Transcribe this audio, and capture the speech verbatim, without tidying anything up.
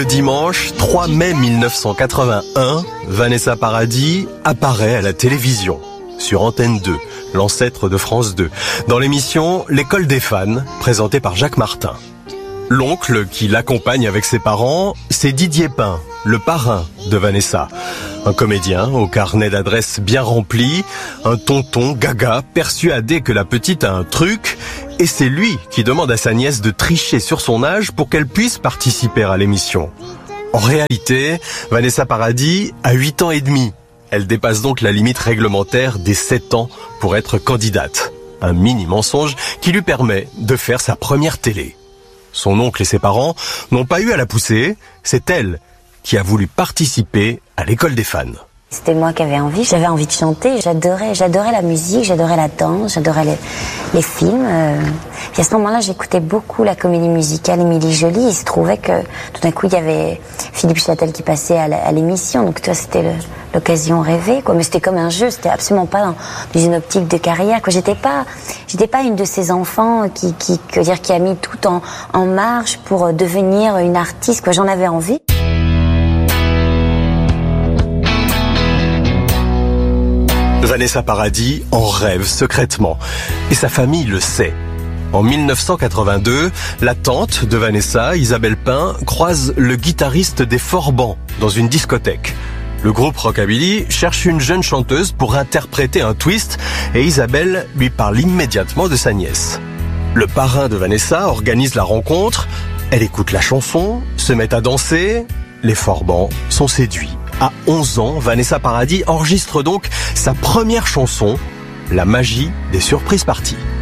dimanche trois mai mille neuf cent quatre-vingt-un, Vanessa Paradis apparaît à la télévision, sur Antenne deux, l'ancêtre de France deux, dans l'émission L'école des fans, présentée par Jacques Martin. L'oncle qui l'accompagne avec ses parents, c'est Didier Pin, le parrain de Vanessa. Un comédien au carnet d'adresses bien rempli, un tonton gaga persuadé que la petite a un truc, et c'est lui qui demande à sa nièce de tricher sur son âge pour qu'elle puisse participer à l'émission. En réalité, Vanessa Paradis a huit ans et demi. Elle dépasse donc la limite réglementaire des sept ans pour être candidate. Un mini mensonge qui lui permet de faire sa première télé. Son oncle et ses parents n'ont pas eu à la pousser, c'est elle qui a voulu participer à l'école des fans. C'était moi qui avais envie, j'avais envie de chanter, j'adorais, j'adorais la musique, j'adorais la danse, j'adorais les, les films. Euh. Puis à ce moment-là, j'écoutais beaucoup la comédie musicale Émilie Joly. Il se trouvait que tout d'un coup, il y avait Philippe Châtel qui passait à l'émission, donc toi, c'était le, l'occasion rêvée, quoi. Mais c'était comme un jeu, c'était absolument pas dans, dans une optique de carrière, quoi. J'étais pas, j'étais pas une de ces enfants qui, qui, que dire, qui a mis tout en, en marche pour devenir une artiste, quoi. J'en avais envie. Vanessa Paradis en rêve secrètement, et sa famille le sait. En mille neuf cent quatre-vingt-deux, la tante de Vanessa, Isabelle Pin, croise le guitariste des Forbans dans une discothèque. Le groupe Rockabilly cherche une jeune chanteuse pour interpréter un twist, et Isabelle lui parle immédiatement de sa nièce. Le parrain de Vanessa organise la rencontre, elle écoute la chanson, se met à danser, les Forbans sont séduits. À onze ans, Vanessa Paradis enregistre donc sa première chanson, La magie des surprises parties.